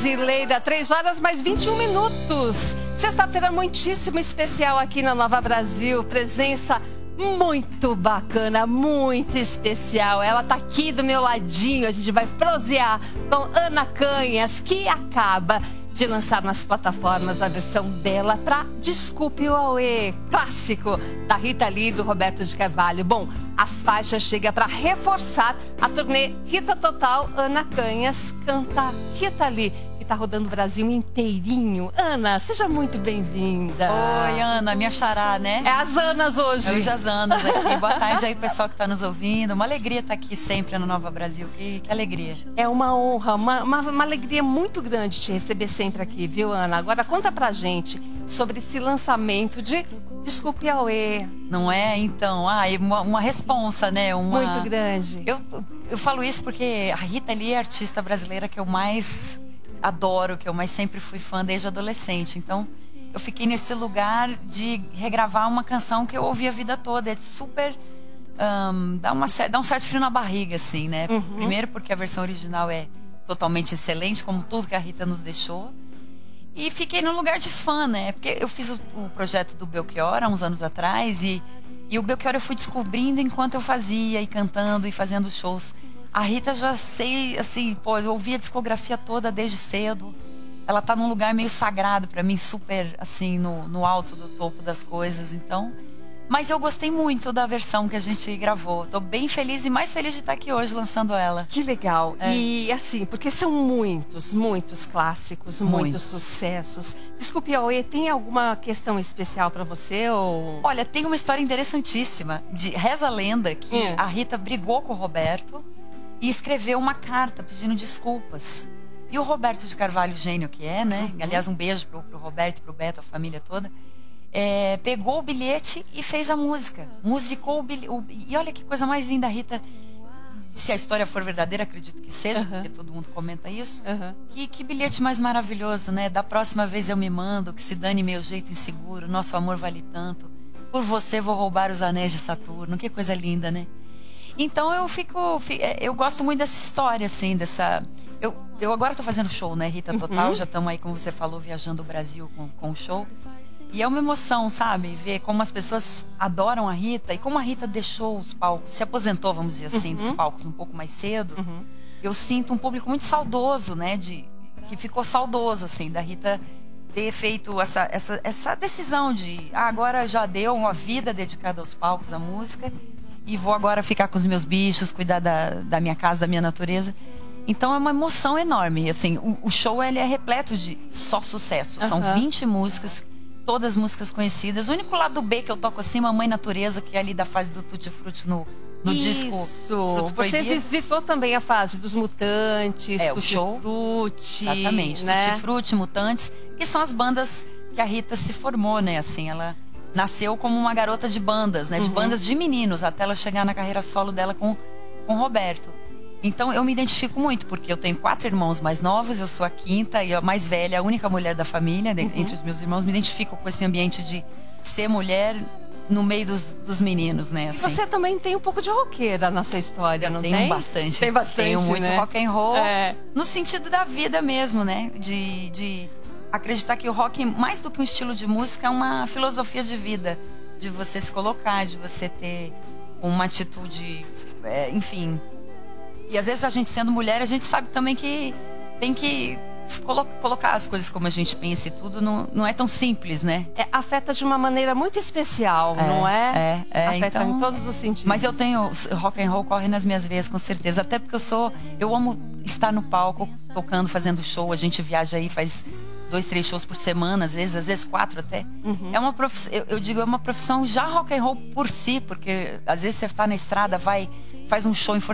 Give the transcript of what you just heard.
brasileira, 3 horas mais 21 minutos. Sexta-feira muitíssimo especial aqui na Nova Brasil. Presença muito bacana, muito especial. Ela tá aqui do meu ladinho. A gente vai prosear com Ana Canhas, que acaba de lançar nas plataformas a versão dela para Desculpe o Auê, clássico da Rita Lee e do Roberto de Carvalho. Bom, a faixa chega para reforçar a turnê Rita Total. Ana Canhas canta Rita Lee, que tá rodando o Brasil inteirinho. Ana, seja muito bem-vinda. Oi, Ana, minha xará, né? É as Anas hoje. Hoje as Anas aqui. Boa tarde aí, pessoal que tá nos ouvindo. Uma alegria estar aqui sempre no Nova Brasil. Que alegria. É uma honra, uma alegria muito grande te receber sempre aqui, viu, Ana? Agora conta pra gente sobre esse lançamento de Desculpe Auê. Não é? Então, uma responsa, né? Muito grande. Eu falo isso porque a Rita Lee é a artista brasileira que eu mais adoro, que eu mais sempre fui fã desde adolescente. Então, eu fiquei nesse lugar de regravar uma canção que eu ouvi a vida toda. É super... dá um certo frio na barriga, assim, né? Uhum. Primeiro porque a versão original é totalmente excelente, como tudo que a Rita nos deixou. E fiquei no lugar de fã, né? Porque eu fiz o projeto do Belchior há uns anos atrás e o Belchior eu fui descobrindo enquanto eu fazia e cantando e fazendo shows. A Rita já sei, assim, pô, eu ouvi a discografia toda desde cedo. Ela tá num lugar meio sagrado pra mim, super, assim, no alto do topo das coisas, então... Mas eu gostei muito da versão que a gente gravou. Tô bem feliz e mais feliz de estar aqui hoje lançando ela. Que legal. É. E assim, porque são muitos clássicos, muitos sucessos. Desculpe, Auê, tem alguma questão especial pra você? Ou... Olha, tem uma história interessantíssima. Reza a lenda que a Rita brigou com o Roberto e escreveu uma carta pedindo desculpas. E o Roberto de Carvalho, gênio que é, né? Aliás, um beijo pro Roberto e pro Beto, a família toda. Pegou o bilhete e fez a música. Musicou o bilhete. E olha que coisa mais linda, Rita. Se a história for verdadeira, acredito que seja, porque todo mundo comenta isso. Que bilhete mais maravilhoso, né? Da próxima vez eu me mando, que se dane meu jeito inseguro, nosso amor vale tanto. Por você vou roubar os anéis de Saturno. Que coisa linda, né? Então eu gosto muito dessa história, assim, eu agora tô fazendo show, né, Rita Total, já estamos aí, como você falou, viajando o Brasil com o show. E é uma emoção, sabe? Ver como as pessoas adoram a Rita e como a Rita deixou os palcos, se aposentou, vamos dizer assim, dos palcos um pouco mais cedo. Eu sinto um público muito saudoso, né? Que ficou saudoso, assim, da Rita ter feito essa decisão de agora já deu uma vida dedicada aos palcos, à música, e vou agora ficar com os meus bichos, cuidar da minha casa, da minha natureza. Então é uma emoção enorme. Assim, o show ele é repleto de só sucesso. São 20 músicas, todas músicas conhecidas. O único lado B que eu toco assim, Mamãe Natureza, que é ali da fase do Tutti Frutti no disco Fruto Proibido. Você visitou também a fase dos Mutantes, Tutti Frutti. Exatamente, né? Tutti Frutti, Mutantes, que são as bandas que a Rita se formou, né? Assim, ela nasceu como uma garota de bandas, né? De bandas de meninos, até ela chegar na carreira solo dela com o Roberto. Então eu me identifico muito, porque eu tenho 4 irmãos mais novos, eu sou a quinta e a mais velha, a única mulher da família, entre os meus irmãos. Me identifico com esse ambiente de ser mulher no meio dos meninos, né? Assim. E você também tem um pouco de roqueira na sua história, não tem? Tenho bastante. Tem bastante, tenho muito, né? rock and roll, no sentido da vida mesmo, né? De acreditar que o rock, mais do que um estilo de música, é uma filosofia de vida. De você se colocar, de você ter uma atitude, enfim. E às vezes a gente sendo mulher, a gente sabe também que tem que colocar as coisas como a gente pensa e tudo, não é tão simples, né? Afeta de uma maneira muito especial, não é? Afeta então, em todos os sentidos. Mas eu tenho, rock and roll corre nas minhas veias, com certeza. Até porque eu amo estar no palco, tocando, fazendo show. A gente viaja aí, faz 2, 3 shows por semana, às vezes 4 até. É uma profissão, eu digo, é uma profissão já rock and roll por si, porque às vezes você tá na estrada, faz um show em